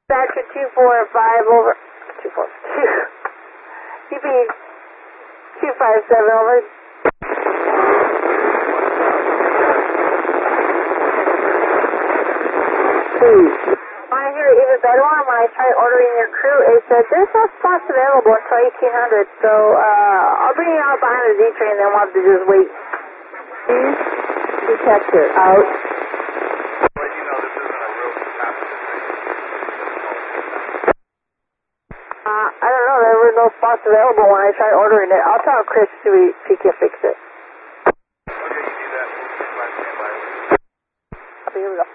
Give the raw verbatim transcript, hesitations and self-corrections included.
Dispatcher two four five over, two four two, C P two five seven over. Please. When I hear even better one, when I tried ordering your crew, it said there's no spots available until eighteen hundred, so uh, I'll bring you out behind the Z-train and then we'll have to just wait. Please, detector, out. Let you know this isn't a real passenger train. Uh, I don't know, there were no spots available when I tried ordering it. I'll tell Chris to see if he can fix it. Okay, you do that. We'll stand by, stand by. Okay, here we go.